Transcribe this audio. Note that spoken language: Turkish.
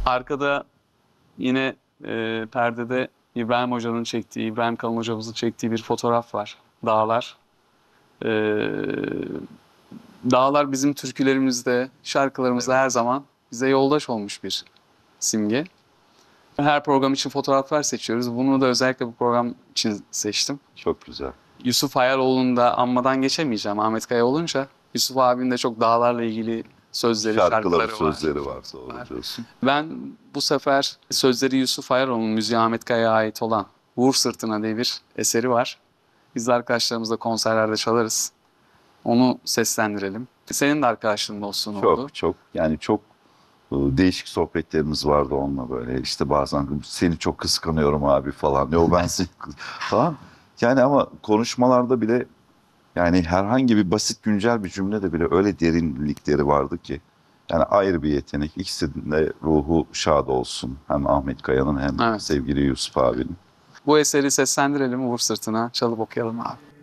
Arkada yine perdede İbrahim Hoca'nın çektiği, İbrahim Kalın Hocamızın çektiği bir fotoğraf var. Dağlar. E, Dağlar bizim türkülerimizde, şarkılarımızda her zaman bize yoldaş olmuş bir simge. Her program için fotoğraflar seçiyoruz. Bunu da özellikle bu program için seçtim. Çok güzel. Yusuf Hayaloğlu'nu da anmadan geçemeyeceğim. Ahmet Kaya olunca Yusuf abinin de çok dağlarla ilgili sözleri, şarkıları var. Sözleri var. Doğru diyorsun. Ben bu sefer sözleri Yusuf Hayaloğlu'nun, müziği Ahmet Kaya'ya ait olan Vur Sırtına diye bir eseri var. Biz de arkadaşlarımızla konserlerde çalarız. Onu seslendirelim. Senin de arkadaşlığın olsun oldu. Çok yani çok değişik sohbetlerimiz vardı onunla böyle. İşte bazen seni çok kıskanıyorum abi falan. Yo ben seni falan. Yani ama konuşmalarda bile yani herhangi bir basit güncel bir cümlede bile öyle derinlikleri vardı ki. Yani ayrı bir yetenek. İkisinin de ruhu şad olsun. Hem Ahmet Kaya'nın hem Evet. sevgili Yusuf abinin. Bu eseri seslendirelim, Vur Sırtına, çalıp okuyalım abi.